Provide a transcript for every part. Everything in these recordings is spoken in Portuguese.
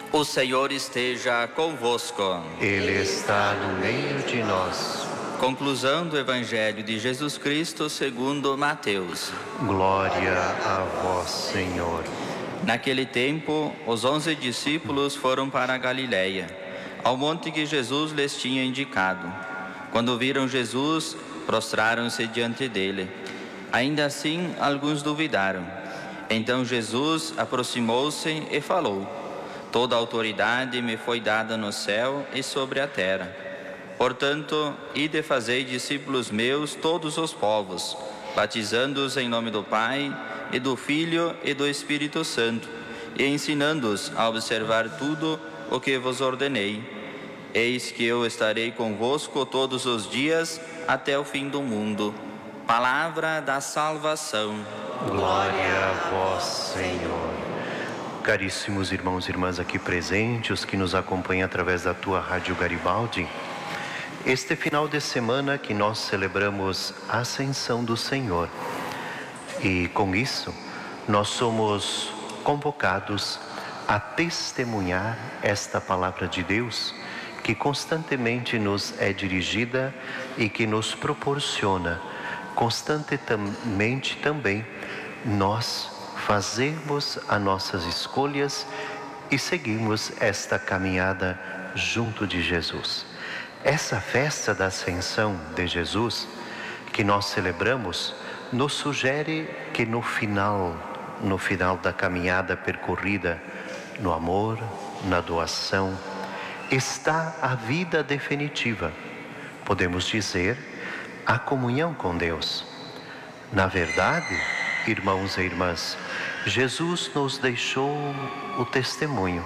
O Senhor esteja convosco. Ele está no meio de nós. Conclusão do Evangelho de Jesus Cristo segundo Mateus. Glória a vós, Senhor. Naquele tempo, os 11 discípulos foram para a Galiléia, ao monte que Jesus lhes tinha indicado. Quando viram Jesus, prostraram-se diante dele. Ainda assim, alguns duvidaram. Então Jesus aproximou-se e falou: Toda a autoridade me foi dada no céu e sobre a terra. Portanto, ide fazei discípulos meus todos os povos, batizando-os em nome do Pai, e do Filho e do Espírito Santo, e ensinando-os a observar tudo o que vos ordenei. Eis que eu estarei convosco todos os dias até o fim do mundo. Palavra da salvação. Glória a vós, Senhor. Caríssimos irmãos e irmãs aqui presentes, os que nos acompanham através da tua Rádio Garibaldi, este final de semana que nós celebramos a Ascensão do Senhor. E com isso, nós somos convocados a testemunhar esta palavra de Deus, que constantemente nos é dirigida e que nos proporciona constantemente também nós fazemos as nossas escolhas e seguimos esta caminhada junto de Jesus. Essa festa da Ascensão de Jesus que nós celebramos nos sugere que no final da caminhada percorrida no amor, na doação, está a vida definitiva. Podemos dizer, a comunhão com Deus. Na verdade, irmãos e irmãs, Jesus nos deixou o testemunho.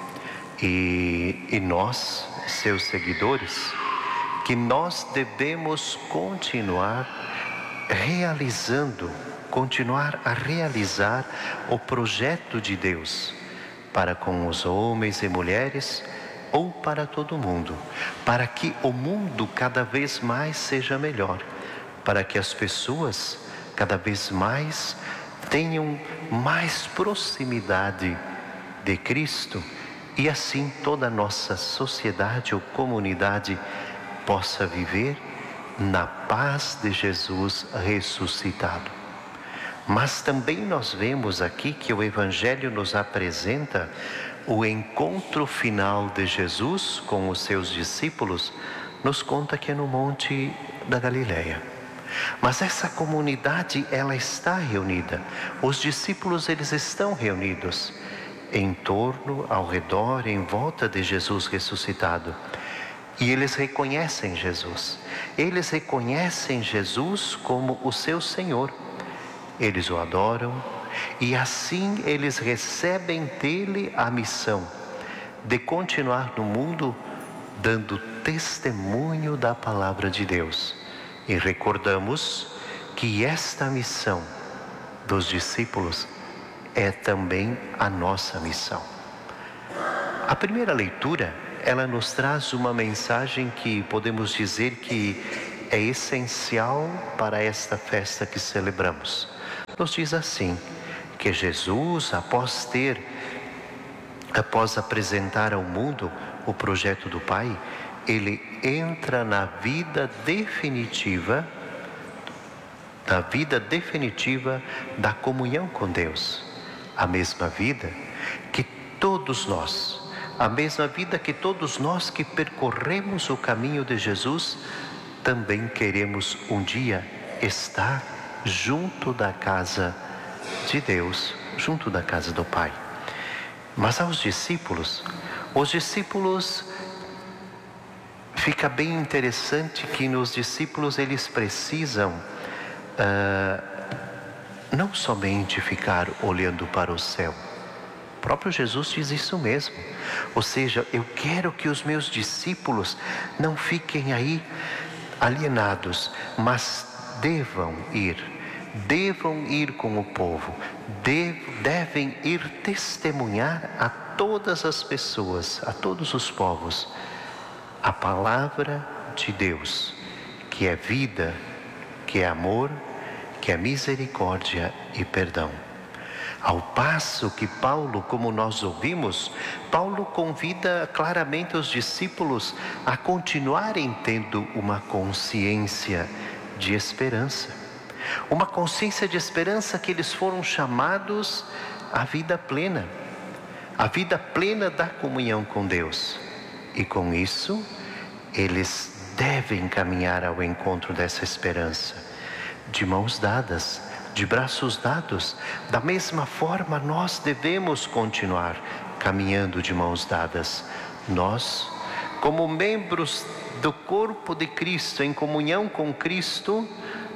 E nós, seus seguidores, que nós devemos continuar a realizar o projeto de Deus para com os homens e mulheres ou para todo mundo, para que o mundo cada vez mais seja melhor, para que as pessoas cada vez mais tenham mais proximidade de Cristo e assim toda a nossa sociedade ou comunidade possa viver na paz de Jesus ressuscitado. Mas também nós vemos aqui que o Evangelho nos apresenta o encontro final de Jesus com os seus discípulos, nos conta que é no Monte da Galileia. Mas essa comunidade, ela está reunida. Os discípulos, eles estão reunidos em torno, ao redor, em volta de Jesus ressuscitado. E eles reconhecem Jesus. Eles reconhecem Jesus como o seu Senhor. Eles o adoram e assim eles recebem dele a missão de continuar no mundo dando testemunho da palavra de Deus. E recordamos que esta missão dos discípulos é também a nossa missão. A primeira leitura, ela nos traz uma mensagem que podemos dizer que é essencial para esta festa que celebramos. Nos diz assim, que Jesus, após apresentar ao mundo o projeto do Pai, ele entra na vida definitiva da comunhão com Deus. A mesma vida que todos nós que percorremos o caminho de Jesus, também queremos um dia estar junto da casa de Deus, junto da casa do Pai. Mas aos discípulos, fica bem interessante que nos discípulos eles precisam não somente ficar olhando para o céu. O próprio Jesus diz isso mesmo. Ou seja, eu quero que os meus discípulos não fiquem aí alienados, mas devam ir com o povo, devem ir testemunhar a todas as pessoas, a todos os povos, a palavra de Deus, que é vida, que é amor, que é misericórdia e perdão. Ao passo que Paulo, como nós ouvimos, Paulo convida claramente os discípulos a continuarem tendo uma consciência de esperança. Uma consciência de esperança que eles foram chamados à vida plena. A vida plena da comunhão com Deus. E com isso, eles devem caminhar ao encontro dessa esperança, de mãos dadas, de braços dados. Da mesma forma, nós devemos continuar caminhando de mãos dadas. Nós, como membros do corpo de Cristo, em comunhão com Cristo,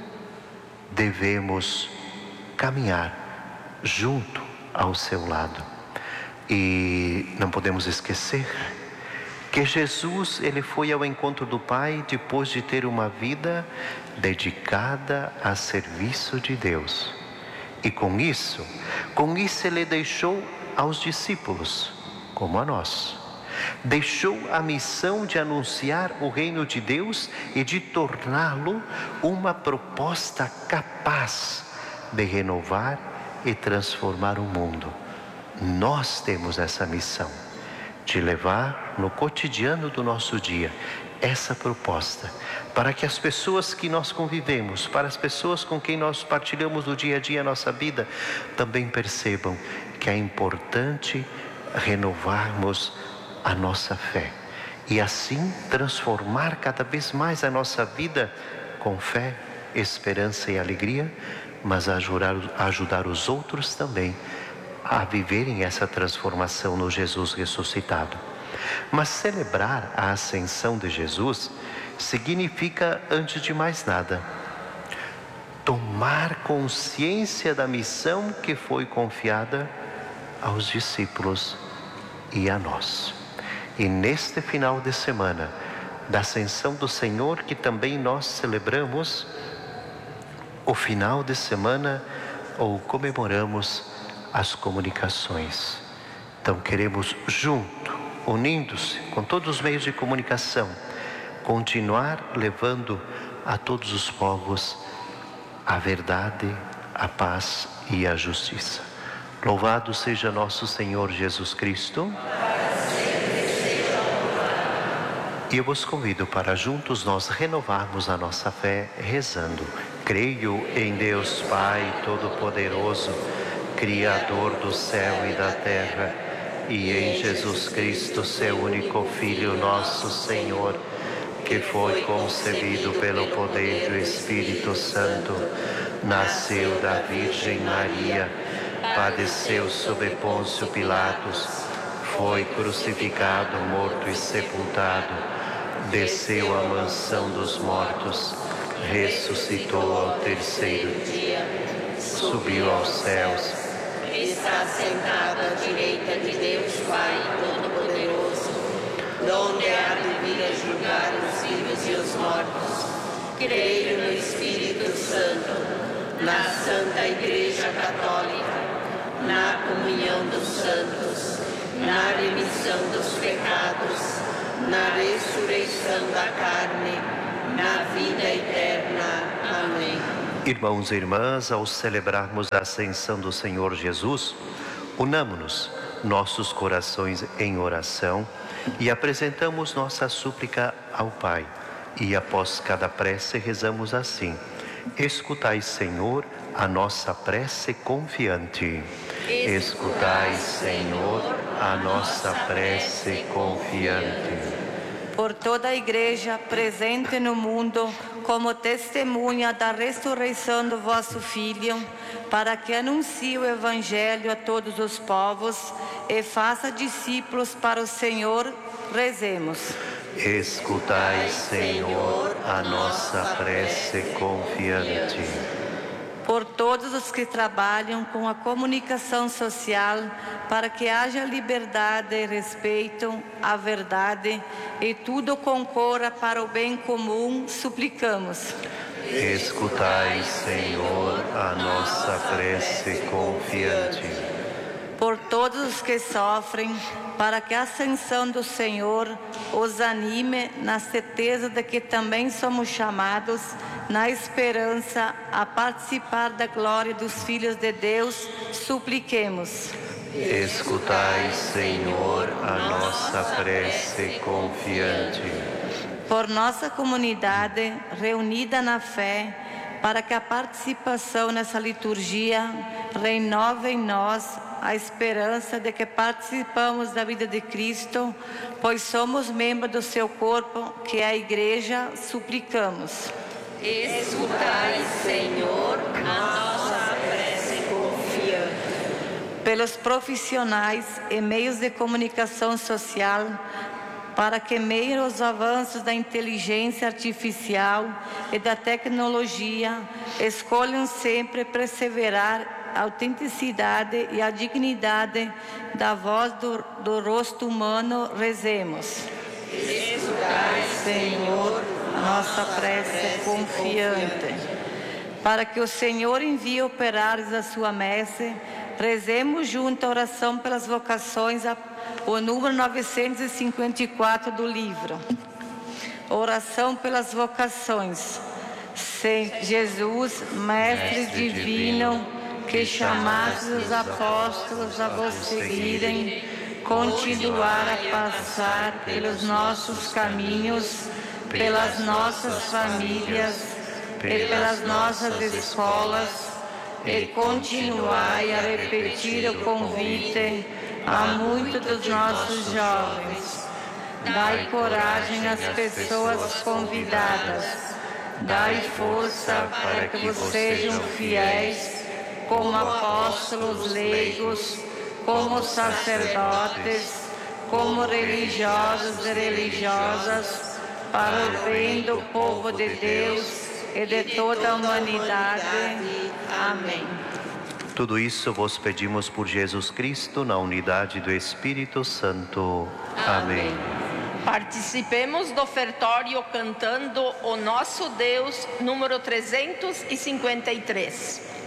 devemos caminhar junto ao seu lado. E não podemos esquecer que Jesus, ele foi ao encontro do Pai depois de ter uma vida dedicada a serviço de Deus. E com isso ele deixou aos discípulos, como a nós, deixou a missão de anunciar o reino de Deus e de torná-lo uma proposta capaz de renovar e transformar o mundo. Nós temos essa missão de levar no cotidiano do nosso dia essa proposta, para que as pessoas que nós convivemos, para as pessoas com quem nós partilhamos o dia a dia a nossa vida, também percebam que é importante renovarmos a nossa fé e assim transformar cada vez mais a nossa vida com fé, esperança e alegria, mas ajudar os outros também a viverem essa transformação no Jesus ressuscitado. Mas celebrar a ascensão de Jesus significa, antes de mais nada, tomar consciência da missão que foi confiada aos discípulos e a nós. E neste final de semana, da ascensão do Senhor, que também nós celebramos, o final de semana, ou comemoramos as comunicações. Então queremos junto, unindo-se com todos os meios de comunicação, continuar levando a todos os povos a verdade, a paz e a justiça. Louvado seja nosso Senhor Jesus Cristo. E eu vos convido para juntos nós renovarmos a nossa fé rezando. Creio em Deus Pai Todo-Poderoso, Criador do céu e da terra, e em Jesus Cristo, seu único Filho, nosso Senhor, que foi concebido pelo poder do Espírito Santo, nasceu da Virgem Maria, padeceu sob Pôncio Pilatos, foi crucificado, morto e sepultado, desceu à mansão dos mortos, ressuscitou ao terceiro dia, subiu aos céus, está sentado à direita de Deus Pai Todo-Poderoso, donde há de vir a julgar os vivos e os mortos. Creio no Espírito Santo, na Santa Igreja Católica, na comunhão dos santos, na remissão dos pecados, na ressurreição da carne, na vida eterna. Amém. Irmãos e irmãs, ao celebrarmos a ascensão do Senhor Jesus, unamo-nos nossos corações em oração e apresentamos nossa súplica ao Pai. E após cada prece rezamos assim: escutai, Senhor, a nossa prece confiante. Escutai, Senhor, a nossa prece confiante. Por toda a Igreja presente no mundo, como testemunha da ressurreição do vosso Filho, para que anuncie o Evangelho a todos os povos e faça discípulos para o Senhor, rezemos. Escutai, Senhor, a nossa prece confiante. Por todos os que trabalham com a comunicação social, para que haja liberdade e respeito à verdade e tudo concorra para o bem comum, suplicamos. Escutai, Senhor, a nossa prece confiante. Por todos os que sofrem, para que a ascensão do Senhor os anime na certeza de que também somos chamados na esperança a participar da glória dos filhos de Deus, supliquemos. Escutai, Senhor, a nossa prece confiante. Por nossa comunidade reunida na fé, para que a participação nessa liturgia renove em nós a esperança de que participamos da vida de Cristo, pois somos membros do seu corpo, que é a Igreja, suplicamos. Escutai, Senhor, a nossa prece confiante. Pelos profissionais e meios de comunicação social, para que, meio aos avanços da inteligência artificial e da tecnologia, escolham sempre perseverar a autenticidade e a dignidade da voz do rosto humano, rezemos. Escutai, Senhor, Nossa prece confiante. Para que o Senhor envie operários da sua messe, rezemos junto a oração pelas vocações, o número 954 do livro. Oração pelas vocações. Jesus, Mestre Divino, que chamaste os apóstolos a vos seguirem, continuar a passar pelos nossos caminhos, pelas nossas famílias e pelas nossas escolas, e continuai a repetir o convite a muitos dos nossos jovens. Dai coragem às pessoas convidadas, dai força para que vos sejam fiéis, como apóstolos leigos, como sacerdotes, como religiosos e religiosas, para o bem do povo de Deus e de toda a humanidade. Amém. Tudo isso vos pedimos por Jesus Cristo, na unidade do Espírito Santo. Amém. Participemos do ofertório cantando o Nosso Deus, número 353.